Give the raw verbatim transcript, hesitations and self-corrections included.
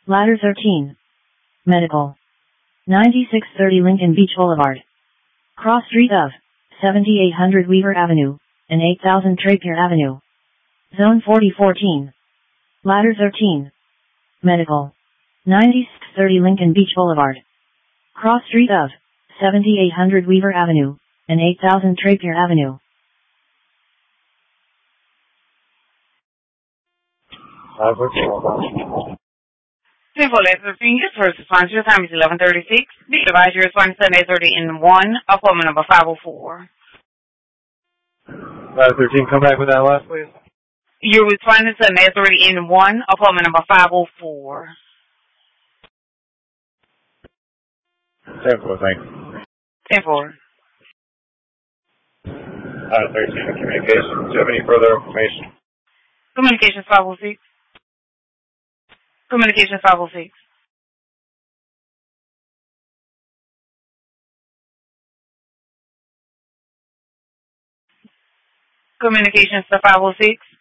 Ladder thirteen. Medical. ninety-six thirty Lincoln Beach Boulevard. Cross street of seventy-eight hundred Weaver Avenue and eight thousand Trapier Avenue. Zone forty fourteen. Ladder thirteen. Medical. ninety-six thirty Lincoln Beach Boulevard. Cross street of seventy-eight hundred Weaver Avenue and eight thousand Trapier Avenue. Simple letter fingers, first response, your time is eleven thirty-six. Be advised your response is eight thirty in one, appointment number five oh four. Ladder thirteen, come back with that last, please. You're responding to eight thirty in one, appointment number five oh four. ten four, thanks. ten four. Ladder thirteen, communications. Do you have any further information? Communications five oh six. Communications five oh six. Communications to five oh six.